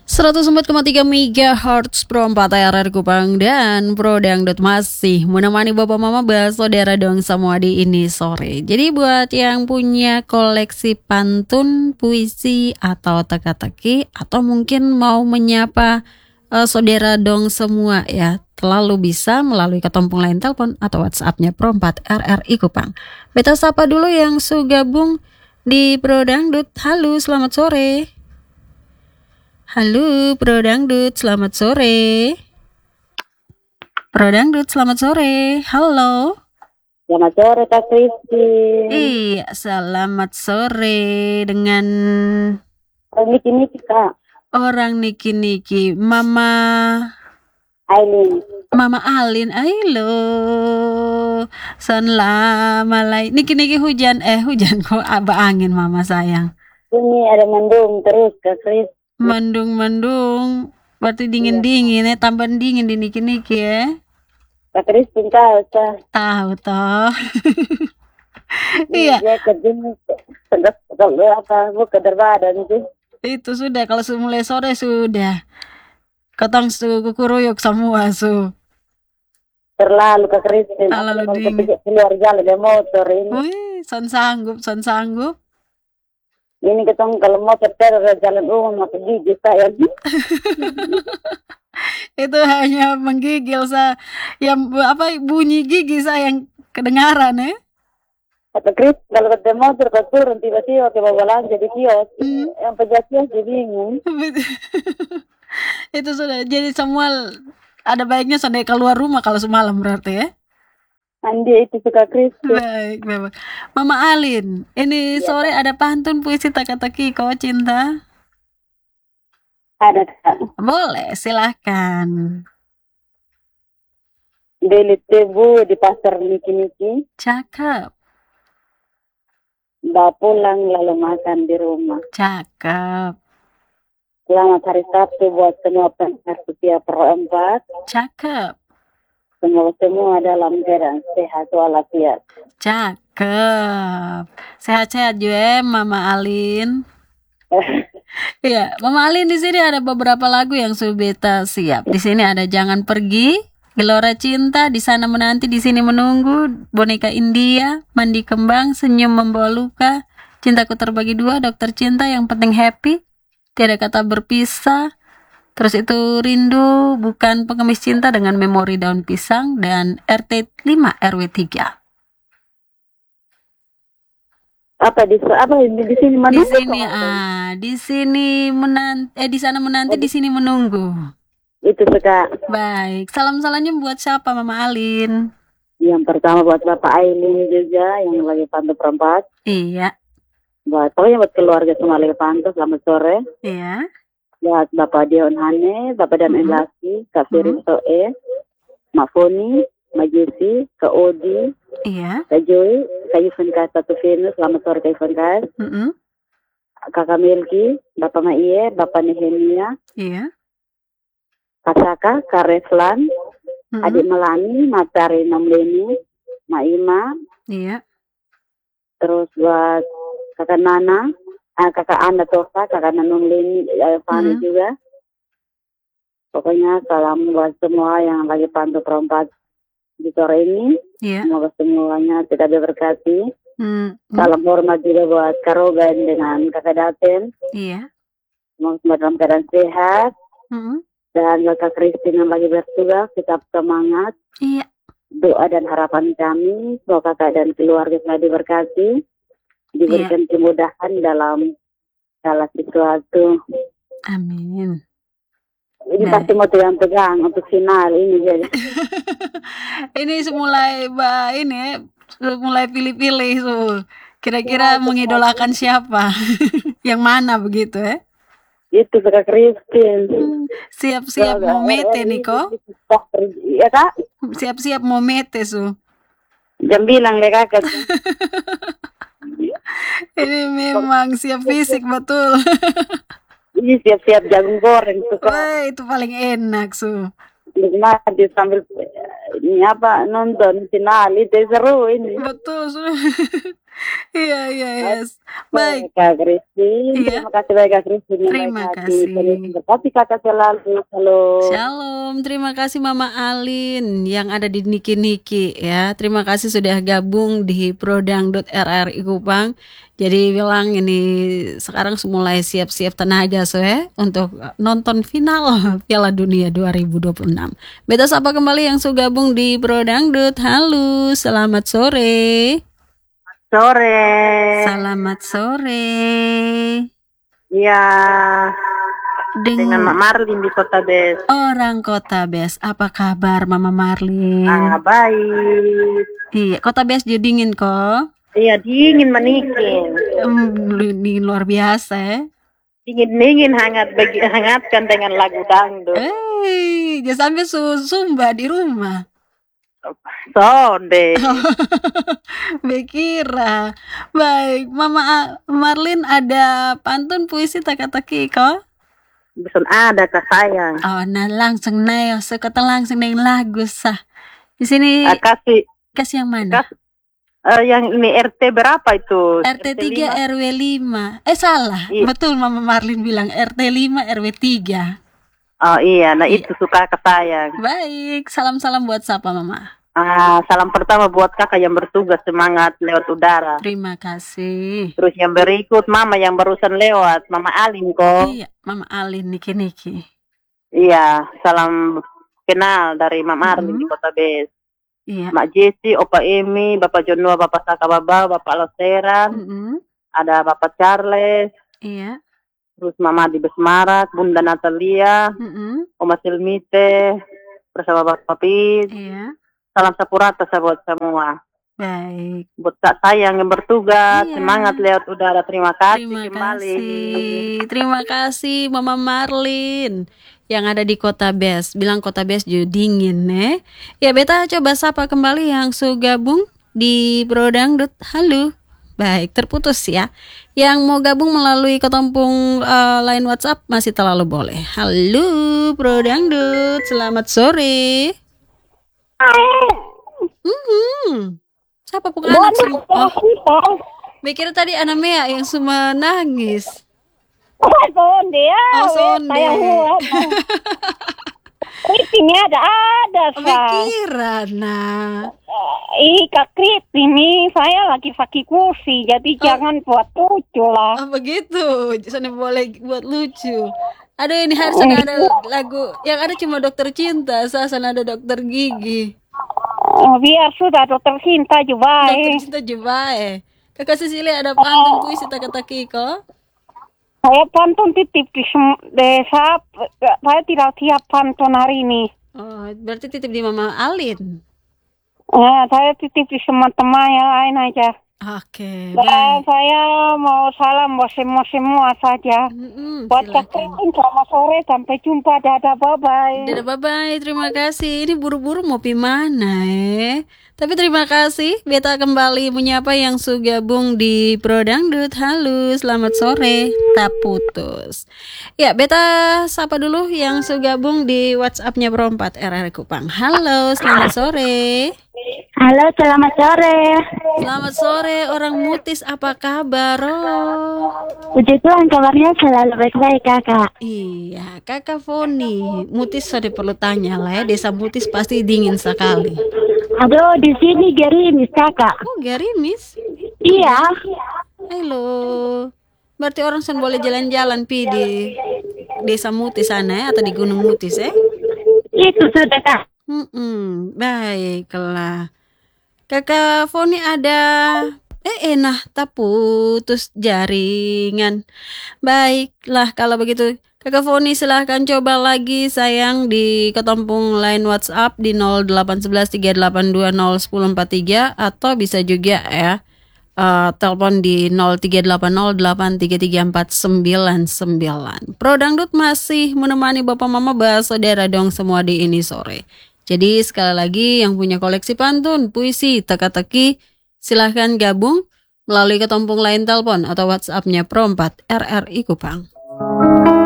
104,3 MHz Pro 4 RR Kupang dan Pro Dangdut masih menemani Bapak Mama bahas saudara dong semua di ini sore. Jadi buat yang punya koleksi pantun, puisi atau teka-teki atau mungkin mau menyapa saudara dong semua ya, terlalu bisa melalui ketompong line telepon atau WhatsApp-nya Pro 4 RRI Kupang. Beta sapa dulu yang gabung di Pro Dangdut. Halo, selamat sore. Halo Pro Dangdut, selamat sore. Pro Dangdut, selamat sore. Halo. Selamat sore Kak Kristi. Iya, selamat sore dengan Niki Kak. orang Niki Mama Aileen. Mama Alin. Halo. Son lama lagi. Niki hujan kok angin Mama sayang. Ini ada mendung terus Kak Kristi. Mendung, berarti dingin-dingin ya, tambah dingin di Niki ya. Kak Kristi tahu toh. Iya. Dia kerjanya buka derbadan sih. Itu sudah, kalau mulai sore sudah. Katong kukuruyuk semua Terlalu Kak Kristi. Terlalu dingin. Keluar jalan ada motor ini. Wih, son sanggup. Ini ketong kalau motor terus jalan umum atau gigi saya. Itu hanya menggigil yang bunyi gigi saya yang kedengaran ya. Kata Kristi kalau ketemu motor kau turun tiba-tiba ke bawah jadi kios. Yang penjajah jadi bingung. Itu sudah jadi semua ada baiknya sampai keluar rumah kalau semalam berarti ya. Andi itu suka Kristi. Baik. Mama Alin, ini sore ada pantun puisi teka-teki kau cinta? Ada Kak. Boleh, silahkan. Beli tebu di pasar Niki. Cakep. Bawa pulang lalu makan di rumah. Cakep. Selamat hari Sabtu buat semua pendengar setia Pro 4. Cakep. Semua dalam keadaan sehat walafiat. Cakep. Sehat-sehat juga Mama Alin. Iya, Mama Alin di sini ada beberapa lagu yang sudah beta siap. Di sini ada Jangan Pergi, Gelora Cinta, Di Sana Menanti, Di Sini Menunggu, Boneka India, Mandi Kembang, Senyum Membawa Luka, Cintaku Terbagi Dua, Dokter Cinta, Yang Penting Happy, Tiada Kata Berpisah. Terus itu Rindu, Bukan Pengemis Cinta dengan Memori Daun Pisang, dan RT 5 RW 3. Di sini mana? Di sini menanti, di sana menanti, di sini menunggu. Itu suka. Baik, salamnya buat siapa Mama Alin? Yang pertama buat Bapak Aileen juga yang lagi pantau perempat. Iya. Pokoknya buat keluarga semua lagi pantau, selamat sore. Iya. Buat Bapak Dion Hane, Bapak Dan Elasi, Kak Firin Toe, Mak Foni, Mak Jesi, Kak Odi, iya. Kak Joy, Kak Yufan Kas, Satu Venus, selamat sore Kak Yufan Kas, Kakak Milki, Bapak Maiye, Bapak Nehemia, iya. Kak Saka, Kak Reflan, Adik Melani, Matari Nomleni, Mak Ima, iya. Terus buat Kakak Nana, Kakak Anda Tofa, Kakak Nanung Leni, Fani juga. Pokoknya salam buat semua yang lagi pantau perempat di sore ini. Yeah. Semoga semuanya tidak diberkati. Salam hormat juga buat Kak Rogan dengan Kakak Daten. Iya. Semoga semua dalam keadaan sehat. Dan buat Kak Christine yang lagi bertugas, tetap semangat. Iya. Doa dan harapan kami, semoga Kakak dan keluarga semua diberkati. Diberikan kemudahan dalam segala sesuatu. Amin. Ini pasti mau tegang untuk final ini jadi. Ini mulai pilih-pilih Kira-kira mengidolakan siapa? Yang mana begitu ya? Itu Kak Christine. Siap-siap mau mete nih kok. Iya Kak? Siap-siap mau mete Jam bilang deh Kakak. Ini memang siap fisik betul. Ini siap-siap jagung goreng tuh. Wah, itu paling enak Nikmati sambil nonton final itu seru ini. Betul Iya, iya, yes. Baik. Kak Christine, Iya. terima kasih banyak Kak Christine yang Terima baik hati. kasih. Terus berkati kakak selalu. Halo. Shalom, terima kasih Mama Alin yang ada di Niki-Niki ya. Terima kasih sudah gabung di Prodang.RRI Kupang. Jadi bilang ini sekarang mulai siap-siap tenaga untuk nonton final Piala Dunia 2026. Beta sapa kembali yang sudah gabung di Prodang. Halo, selamat sore. Sore. Selamat sore. Iya. Dengan Mak Marlin di Kota Bes. Orang Kota Bes, apa kabar Mama Marlin? Baik. Iya, Kota Bes juga dingin kok. Iya, dingin manikin. Dingin luar biasa ya. Dingin hangatkan dengan lagu dangdut. Jangan sampai sumba di rumah. Sonde. Bekira. Baik, Mama Marlin ada pantun puisi teka-teki kok? Bisa ada Kak sayang. Oh, nah langsung neo, sekota langsung dengan lagu sah. Di sini kasih yang mana? Yang ini RT berapa itu? RT 3 RW 5. Salah. Betul Mama Marlin bilang RT 5 RW 3. Oh iya, nah itu suka Kak sayang. Baik, salam-salam buat siapa Mama? Salam pertama buat kakak yang bertugas semangat lewat udara. Terima kasih. Terus yang berikut mama yang barusan lewat, Mama Alin kok. Iya, Mama Alin Niki-Niki. Iya, salam kenal dari Mama Arlin di Kota Bes. Iya. Mak Jesi, Opa Emi, Bapak Jonua, Bapak Saka Baba, Bapak Loseran, ada Bapak Charles. Iya. Terus Mama di Besmarak, Bunda Natalia, Oma Silmite, bersama Bapak Pit. Iya. Salam sapurata buat semua. Baik. Buat Kak sayang yang bertugas, semangat lewat udara. Terima kasih kembali. Terima kasih Mama Marlin yang ada di Kota Bes. Bilang Kota Bes juga dingin ya. Beta coba sapa kembali yang sudah gabung di Prodang. Halo. Baik, terputus ya. Yang mau gabung melalui ketempung line WhatsApp masih terlalu boleh. Halo Prodang, selamat sore. Siapa pun anak semua? Mikir tadi anak Mea yang semua nangis. Sonde ya. Sonde. Ini ada Pikiran Kak Krip ini saya lagi pakai kursi, jadi jangan buat lucu lah. Begitu, sana boleh buat lucu. Aduh ini harus ada lagu yang ada cuma dokter cinta, sana ada dokter gigi. Biar sudah dokter cinta juga. Dokter cinta juga Kakak Cecilia ada pantun puisi teka-teki kok? Saya pantun titip di desa. Saya tidak siap pantun hari ini. Oh, berarti titip di Mama Alin. Saya titip di teman-teman yang lain aja. Oke. Saya mau salam buat semua saja. Buat Kak Kristin, selamat sore, sampai jumpa, dadah, bye-bye. Dadah, bye-bye, terima kasih. Ini buru-buru mau pi mana Tapi terima kasih. Beta kembali menyapa yang sudah gabung di Prodangdut. Halo, selamat sore. Tak putus. Ya, Beta sapa dulu yang sudah gabung di WhatsApp-nya Pro4 RRI Kupang. Halo, selamat sore. Halo, selamat sore. Selamat sore, orang Mutis, apa kabar? Puji Tuhan, kabarnya selalu baik-baik, Kakak. Iya, Kakak Foni. Mutis sudah perlu tanya lah ya, desa Mutis pasti dingin sekali. Aduh, di sini gerimis, Kakak. Oh, gerimis? Iya. Halo. Berarti orang sen boleh jalan-jalan pi di desa Mutis sana atau di Gunung Mutis Itu sudah, Kak. Baiklah. Kakak Foni ada tak putus jaringan. Baiklah kalau begitu Kakak Foni silahkan coba lagi sayang di ketempung line WhatsApp di 0811 382 01043 atau bisa juga ya telepon di 0380833499. Prodangdut masih menemani Bapak Mama bahas saudara dong semua di ini sore. Jadi sekali lagi yang punya koleksi pantun, puisi, teka-teki silahkan gabung melalui ketempung line telepon atau WhatsApp-nya Pro4 RRI Kupang.